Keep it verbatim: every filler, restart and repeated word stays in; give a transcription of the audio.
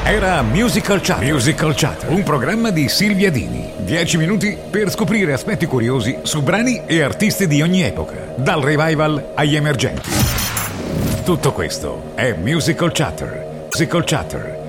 Era Musical Chatter. Musical Chatter, un programma di Silvia Dini. Dieci minuti per scoprire aspetti curiosi su brani e artisti di ogni epoca, dal revival agli emergenti. Tutto questo è Musical Chatter. Musical Chatter.